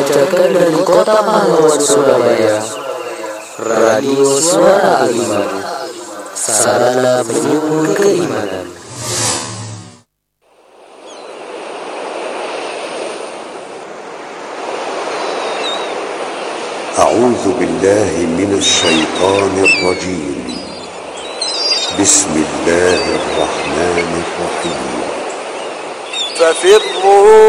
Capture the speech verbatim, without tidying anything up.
dibacakan dari Kota Pahlawan Surabaya, Radio Suara Iman, sarana penyubur keimanan. أعوذ بالله من الشيطان الرجيم. بسم الله الرحمن الرحيم. ففروا